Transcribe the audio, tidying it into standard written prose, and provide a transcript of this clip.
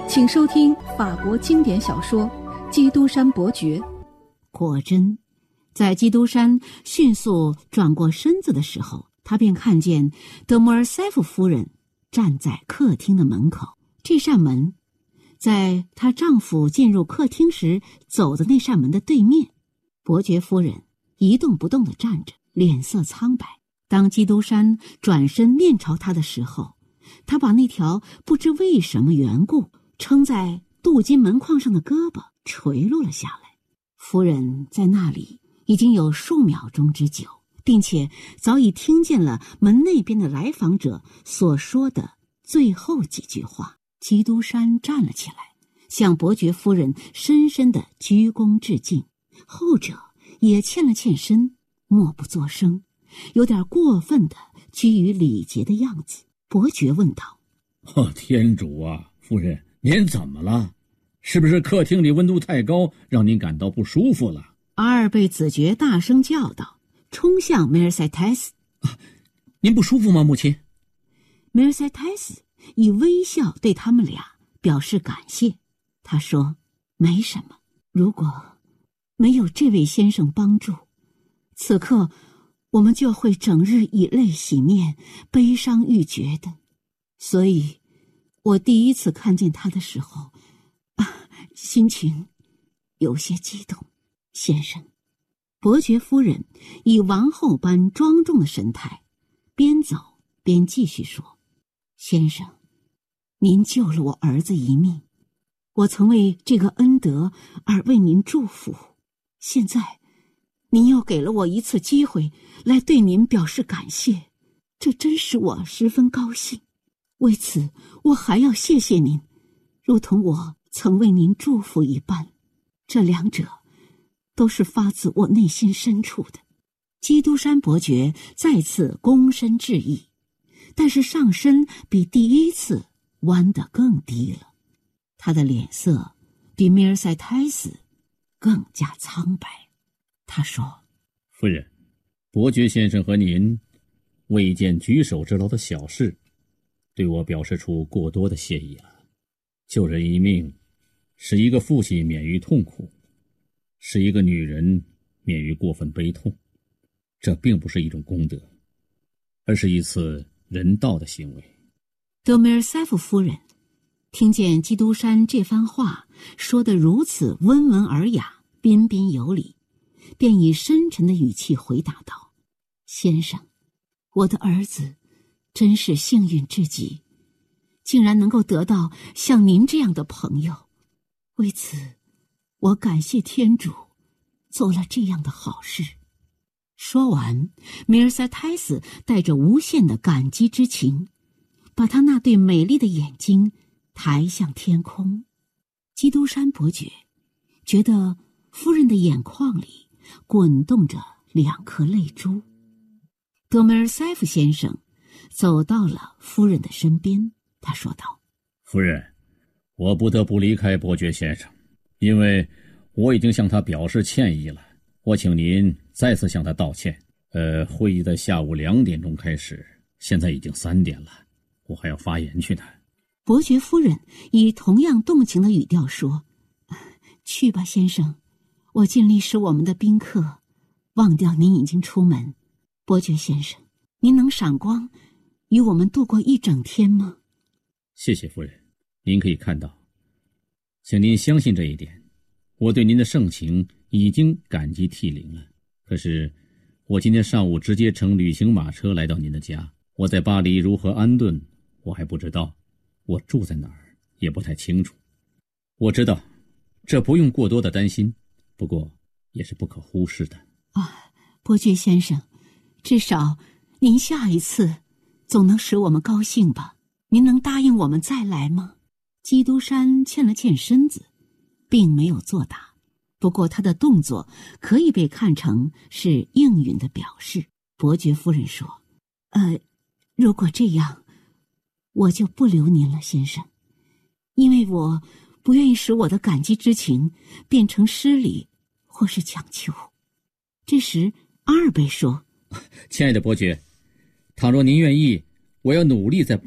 请收听法国经典小说《基督山伯爵》。 果真，在基督山迅速转过身子的时候，他便看见德摩尔塞夫夫人站在客厅的门口。这扇门在她丈夫进入客厅时走的那扇门的对面。伯爵夫人一动不动地站着，脸色苍白。当基督山转身面朝他的时候，他把那条不知为什么缘故撑在镀金门框上的胳膊垂落了下来。夫人在那里已经有数秒钟之久，并且早已听见了门那边的来访者所说的最后几句话。基督山站了起来，向伯爵夫人深深地鞠躬致敬，后者也欠了欠身，默不作声，有点过分的居于礼节的样子。伯爵问道： 天主啊，夫人，您怎么了？是不是客厅里温度太高，让您感到不舒服了？ 阿尔贝子爵大声叫道，冲向梅尔塞泰斯。 您不舒服吗，母亲？ 梅尔塞泰斯以微笑对他们俩表示感谢。他说：没什么，如果没有这位先生帮助，此刻我们就会整日以泪洗面，悲伤欲绝的。所以我第一次看见他的时候心情有些激动。先生，伯爵夫人以王后般庄重的神态边走边继续说：先生，您救了我儿子一命，我曾为这个恩德而为您祝福，现在您又给了我一次机会来对您表示感谢，这真使我十分高兴。为此我还要谢谢您，如同我曾为您祝福一般，这两者都是发自我内心深处的。基督山伯爵再次躬身致意，但是上身比第一次弯得更低了，他的脸色比梅尔塞泰斯更加苍白。他说： 夫人，伯爵先生和您为一件举手之劳的小事对我表示出过多的谢意了。救人一命，使一个父亲免于痛苦，使一个女人免于过分悲痛，这并不是一种功德，而是一次人道的行为。 德梅尔塞夫夫人听见基督山这番话说得如此温文尔雅，彬彬有礼，便以深沉的语气回答道：先生，我的儿子真是幸运至极，竟然能够得到像您这样的朋友，为此我感谢天主做了这样的好事。说完，梅尔塞泰斯带着无限的感激之情，把他那对美丽的眼睛抬向天空。基督山伯爵觉得夫人的眼眶里滚动着两颗泪珠。德梅尔塞夫先生走到了夫人的身边，他说道： 夫人，我不得不离开伯爵先生，因为我已经向他表示歉意了。我请您再次向他道歉。会议在下午2点钟开始，现在已经3点了，我还要发言去呢。 伯爵夫人以同样动情的语调说：去吧，先生，我尽力使我们的宾客忘掉您已经出门。伯爵先生，您能赏光与我们度过一整天吗？ 谢谢夫人，您可以看到，请您相信这一点，我对您的盛情已经感激涕零了。可是我今天上午直接乘旅行马车来到您的家，我在巴黎如何安顿我还不知道，我住在哪儿也不太清楚。我知道这不用过多的担心，不过也是不可忽视的。 伯爵先生，至少您下一次总能使我们高兴吧？您能答应我们再来吗？基督山欠了欠身子，并没有作答，不过他的动作可以被看成是应允的表示。伯爵夫人说：如果这样，我就不留您了，先生，因为我不愿意使我的感激之情变成失礼或是强求。这时阿尔贝说： 亲爱的伯爵，倘若您愿意，我要努力在